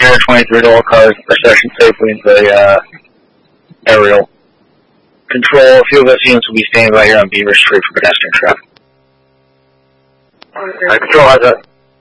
Air 23 to all cars procession safely into the aerial. Control, a few of us units will be standing by here on Beaver Street for pedestrian traffic. Control has a